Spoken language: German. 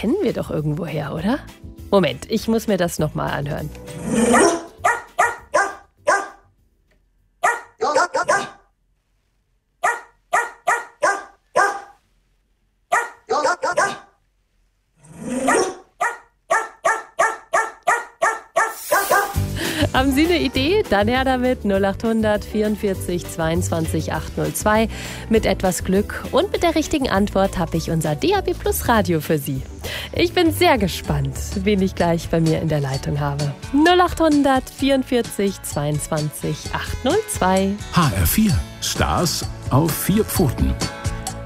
kennen wir doch irgendwoher, oder? Moment, ich muss mir das nochmal anhören. Haben Sie eine Idee? Dann her damit 0800 44 22 802. Mit etwas Glück und mit der richtigen Antwort habe ich unser DAB+ Radio für Sie. Ich bin sehr gespannt, wen ich gleich bei mir in der Leitung habe. 0800 44 22 802. HR4. Stars auf 4 Pfoten.